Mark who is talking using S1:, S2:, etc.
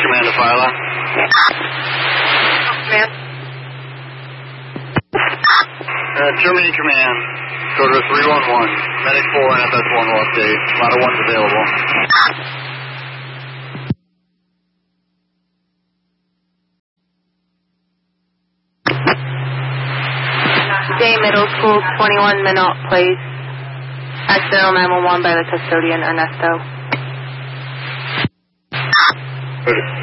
S1: Command to Pylon.
S2: Command.
S1: Germany Command. Go to 311. Medic 4 and FS1 will update. A lot of ones available.
S2: Day Middle School 21 Minot Place. Accidental 911 by the custodian Ernesto.
S1: Good.